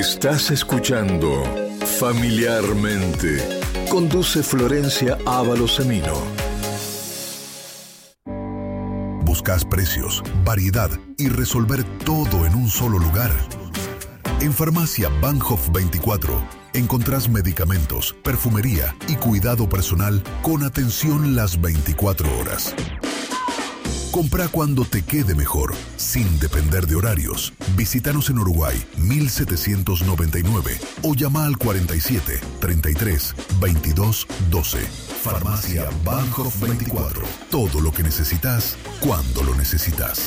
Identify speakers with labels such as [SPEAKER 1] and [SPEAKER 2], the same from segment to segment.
[SPEAKER 1] Estás escuchando Familiarmente. Conduce Florencia Ábalos Semino.
[SPEAKER 2] ¿Buscas precios, variedad y resolver todo en un solo lugar? En Farmacia Bahnhof 24 encontrás medicamentos, perfumería y cuidado personal con atención las 24 horas. Compra cuando te quede mejor, sin depender de horarios. Visítanos en Uruguay 1799 o llama al 47 33 22 12. Farmacia Bahnhof 24. Todo lo que necesitas, cuando lo necesitas.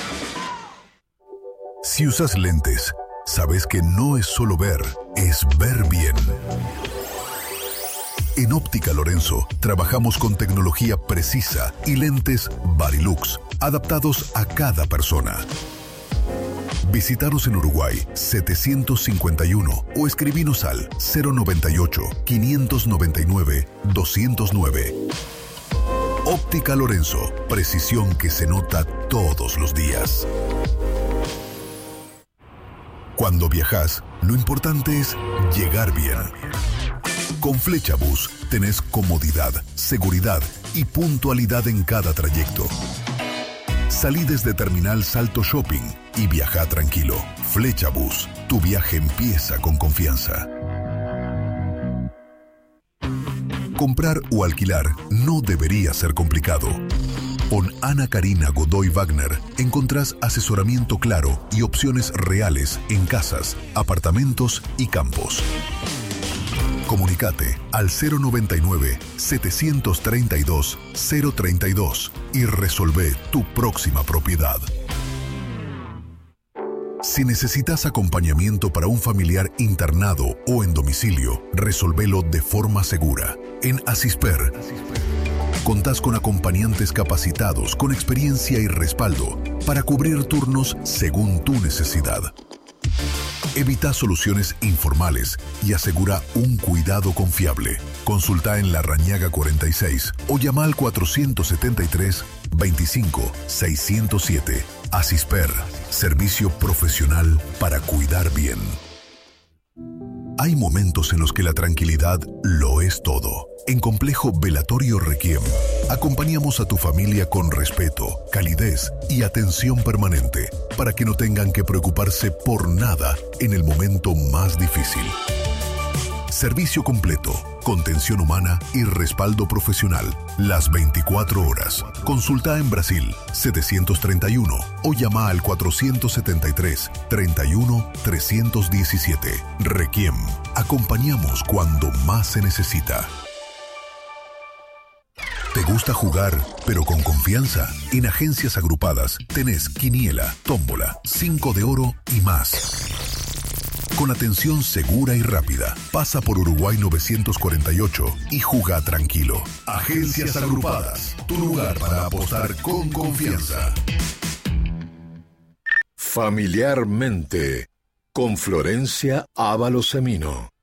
[SPEAKER 2] Si usas lentes, sabes que no es solo ver, es ver bien. En Óptica Lorenzo trabajamos con tecnología precisa y lentes Varilux, adaptados a cada persona. Visítanos en Uruguay 751 o escribinos al 098 599 209. Óptica Lorenzo, precisión que se nota todos los días. Cuando viajas, lo importante es llegar bien. Con Flechabús tenés comodidad, seguridad y puntualidad en cada trayecto. Salí desde Terminal Salto Shopping y viaja tranquilo. Flechabús, tu viaje empieza con confianza. Comprar o alquilar no debería ser complicado. Con Ana Karina Godoy Wagner encontrás asesoramiento claro y opciones reales en casas, apartamentos y campos. Comunicate al 099-732-032 y resolvé tu próxima propiedad. Si necesitas acompañamiento para un familiar internado o en domicilio, resolvélo de forma segura. En Asisper, contás con acompañantes capacitados con experiencia y respaldo para cubrir turnos según tu necesidad. Evita soluciones informales y asegura un cuidado confiable. Consulta en Larrañaga 46 o llama al 473 25 607. Asisper, servicio profesional para cuidar bien. Hay momentos en los que la tranquilidad lo es todo. En Complejo Velatorio Requiem, acompañamos a tu familia con respeto, calidez y atención permanente para que no tengan que preocuparse por nada en el momento más difícil. Servicio completo, contención humana y respaldo profesional, las 24 horas. Consulta en Brasil 731 o llama al 473 31 317. Requiem, acompañamos cuando más se necesita. ¿Te gusta jugar, pero con confianza? En Agencias Agrupadas tenés quiniela, tómbola, 5 de oro y más. Con atención segura y rápida, pasa por Uruguay 948 y juega tranquilo. Agencias Agrupadas, tu lugar para apostar con confianza.
[SPEAKER 1] Familiarmente, con Florencia Ábalos Semino.